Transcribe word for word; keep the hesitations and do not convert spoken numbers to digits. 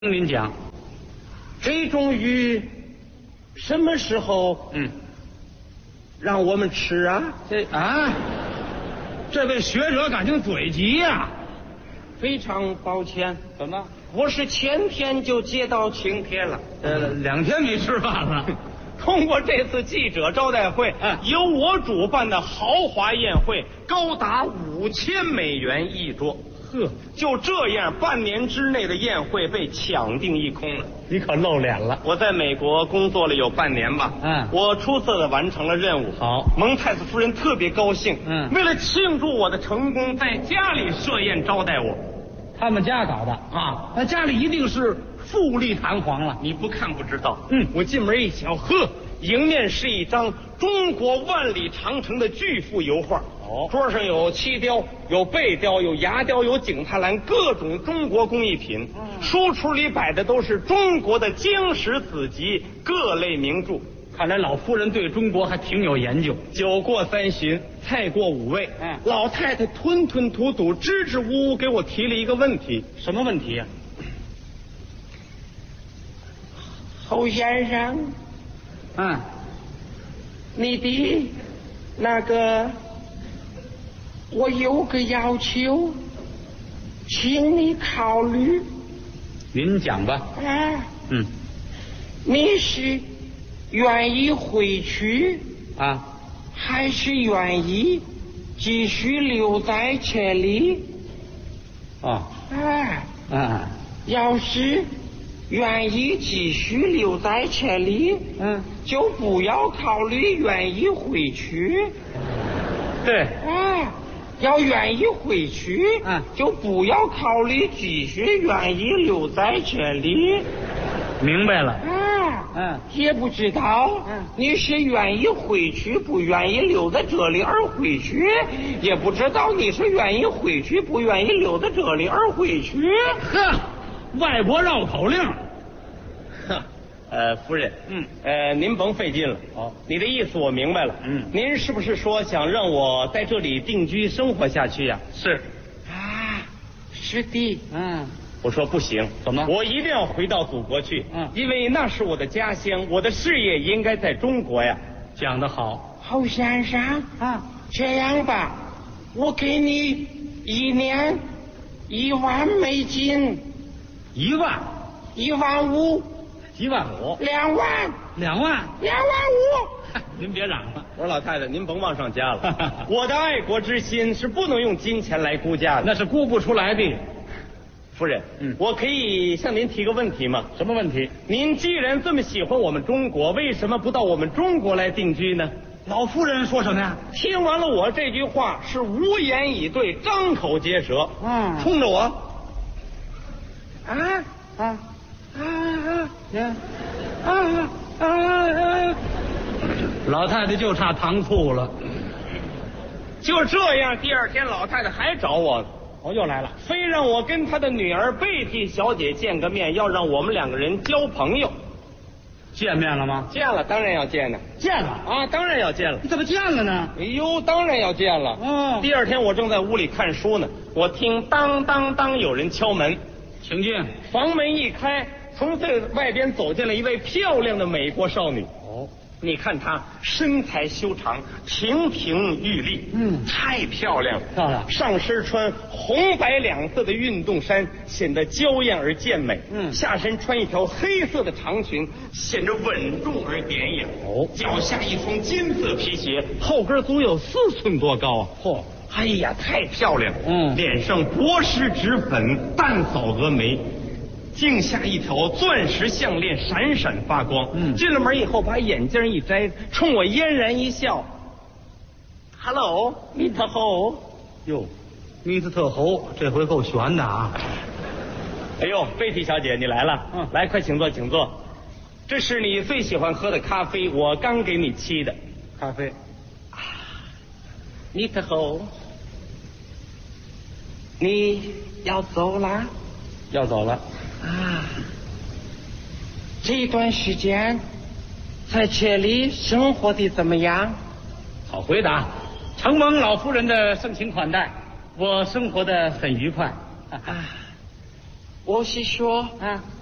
您讲， 这种鱼什么时候嗯， 让我们吃啊？ 这啊，这位学者感情嘴急呀、 非常抱歉， 怎么？ 我是前天就接到请帖了。 呃，两天没吃饭了。 通过这次记者招待会， 嗯由我主办的豪华宴会，高达五千美元一桌。 呵， 就这样，半年之内的宴会被抢订一空了。 你可露脸了。 我在美国工作了有半年吧， 嗯我出色的完成了任务。 好蒙太子夫人特别高兴， 嗯为了庆祝我的成功，在家里设宴招待我。 他们家搞的啊， 那家里一定是富丽堂皇了。 你不看不知道。 嗯我进门一瞧，呵，迎面是一张中国万里长城的巨幅油画。 哦桌上有漆雕，有贝雕，有牙雕，有景泰蓝，各种中国工艺品。 嗯书橱里摆的都是中国的经史子集，各类名著。 看来老夫人对中国还挺有研究。 酒过三巡，菜过五味， 嗯老太太吞吞吐吐、支支吾吾给我提了一个问题。 什么问题呀、 侯先生， 嗯， 你的那个，我有个要求，请你考虑。 您讲吧。 啊， 嗯， 你是愿意回去， 啊， 还是愿意继续留在这里？ 哦， 啊， 啊， 要是愿意继续留在这里， 嗯， 就不要考虑愿意回去。 对， 啊，要愿意回去， 嗯就不要考虑继续愿意留在这里。 明白了。 啊， 嗯， 也不知道， 嗯你是愿意回去，不愿意留在这里而回去，也不知道你是愿意回去，不愿意留在这里而回去。 呵，外国绕口令。 呵，呃，夫人， 嗯， 呃，您甭费劲了。 哦， 你的意思我明白了。 嗯您是不是说想让我在这里定居生活下去呀、 是。 啊，是的。 嗯， 我说不行， 怎么我一定要回到祖国去。 嗯因为那是我的家乡，我的事业应该在中国呀。 讲得好。 侯先生， 啊， 这样吧，我给你一年一万美金， 一万， 一万五， 一万五， 两万， 两万。 两万五。 您别嚷了。 我说老太太，您甭往上加了。我的爱国之心是不能用金钱来估价的。 那是估不出来的。 夫人， 嗯我可以向您提个问题吗？ 什么问题？ 您既然这么喜欢我们中国，为什么不到我们中国来定居呢？ 老夫人说什么呀？ 听完了我这句话，是无言以对，张口结舌。 嗯冲着我，啊啊啊啊呀， 啊啊啊！ 老太太就差糖醋了。 就这样，第二天老太太还找我， 哦，又来了。 非让我跟她的女儿贝蒂小姐见个面，要让我们两个人交朋友。 见面了吗？ 见了，当然要见呢。 见了。 啊，当然要见了。 你怎么见了呢？ 哎呦，当然要见了。 哦第二天我正在屋里看书呢，我听当当当有人敲门， 请进。 房门一开，从这外边走进了一位漂亮的美国少女。 哦， 你看她身材修长，亭亭玉立， 嗯太漂亮了， 漂亮上身穿红白两色的运动衫，显得娇艳而健美。 嗯下身穿一条黑色的长裙，显得稳重而典雅。 哦脚下一双金色皮鞋，后跟足有四寸多高啊！ 嚯， 哎呀，太漂亮了！ 嗯脸上薄施脂粉，淡扫蛾眉，颈下一条钻石项链闪闪发光。 嗯进了门以后，把眼镜一摘，冲我嫣然一笑。Hello，米特侯。 哟，米斯特侯这回够悬的啊！ 哎呦，贝蒂小姐，你来了。 嗯来，快请坐，请坐。这是你最喜欢喝的咖啡，我刚给你沏的。 咖啡。 米特侯，你要走啦？ 要走了。 啊，这段时间在这里生活的怎么样？ 好回答。承蒙老夫人的盛情款待，我生活的很愉快。 啊，我是说， 啊，